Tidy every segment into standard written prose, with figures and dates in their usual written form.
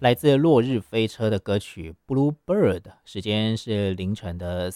来自落日飞车的歌曲《Blue Bird》，时间是凌晨的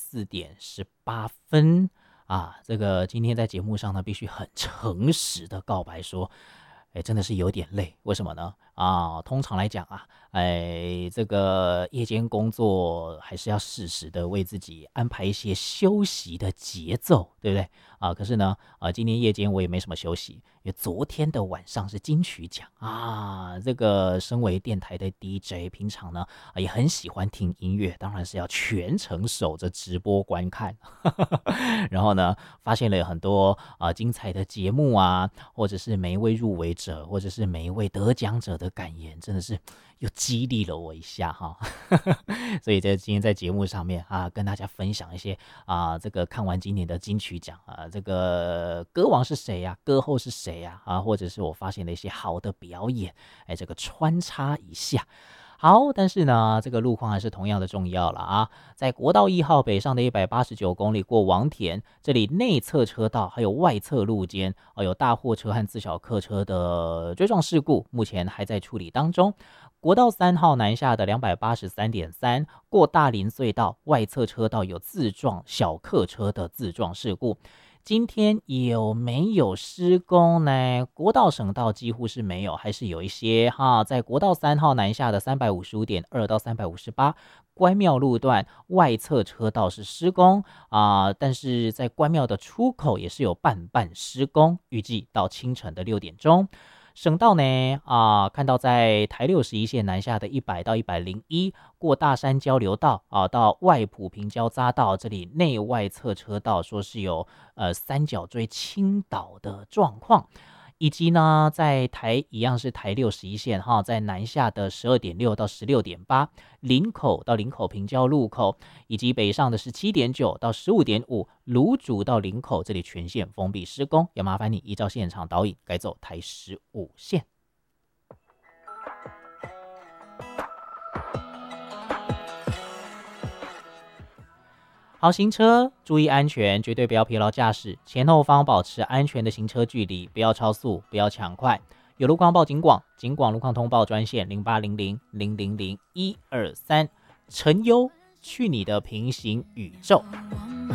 4:18啊。这个今天在节目上呢，必须很诚实的告白说，真的是有点累。为什么呢？通常来讲啊，这个夜间工作还是要适时的为自己安排一些休息的节奏，对不对？可是呢，今天夜间我也没什么休息，因为昨天的晚上是金曲奖啊。这个身为电台的 DJ，平常呢也很喜欢听音乐，当然是要全程守着直播观看。然后呢，发现了很多精彩的节目啊，或者是每一位入围者，或者是每一位得奖者的感言，真的是又激励了我一下哈。所以在今天在节目上面跟大家分享一些这个看完今年的金曲奖这个歌王是谁呀，歌后是谁呀或者是我发现了一些好的表演，这个穿插一下。好，但是呢，这个路况还是同样的重要了啊。在国道1号北上的189公里过王田，这里内侧车道还有外侧路肩有大货车和自小客车的追撞事故，目前还在处理当中。国道3号南下的283.3过大林隧道外侧车道有自撞小客车的自撞事故。今天有没有施工呢？国道省道几乎是没有，还是有一些在国道3号南下的355.2到358关庙路段外侧车道是施工但是在关庙的出口也是有半施工，预计到清晨的6点钟。省道呢看到在台61线南下的100到101过大山交流道到外埔平交匝道，这里内外侧车道说是有三角锥倾倒的状况。以及呢，在一样是台61线在南下的12.6到16.8林口到林口平交路口，以及北上的17.9到15.5芦竹到林口，这里全线封闭施工，要麻烦你依照现场导引改走台15线。好，行车注意安全，绝对不要疲劳驾驶，前后方保持安全的行车距离，不要超速，不要抢快。有路况报警广路况通报专线0800000123。陈优去你的平行宇宙。